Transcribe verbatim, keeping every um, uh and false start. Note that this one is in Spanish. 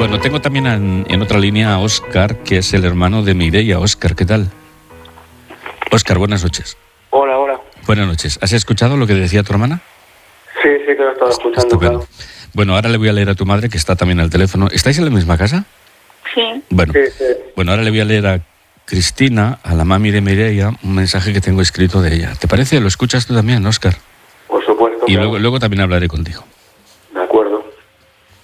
Bueno, tengo también en, en otra línea a Óscar, que es el hermano de Mireia. Óscar, ¿qué tal? Óscar, buenas noches. Hola, hola. Buenas noches. ¿Has escuchado lo que decía tu hermana? Sí, sí, que lo he estado escuchando. Estupendo. Claro. Bueno, ahora le voy a leer a tu madre, que está también al teléfono. ¿Estáis en la misma casa? Sí. Bueno, Sí, sí. bueno, ahora le voy a leer a Cristina, a la mami de Mireia, un mensaje que tengo escrito de ella. ¿Te parece? ¿Lo escuchas tú también, Óscar? Por supuesto. Y claro. luego, luego también hablaré contigo.